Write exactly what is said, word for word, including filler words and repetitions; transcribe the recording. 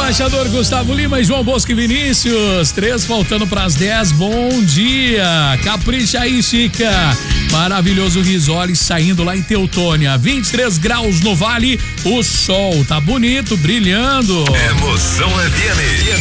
Embaixador Gustavo Lima e João Bosco e Vinícius, três faltando pras dez, bom dia, capricha aí, Chica, maravilhoso Risole saindo lá em Teutônia, vinte e três graus no Vale, o sol tá bonito, brilhando. Emoção F M.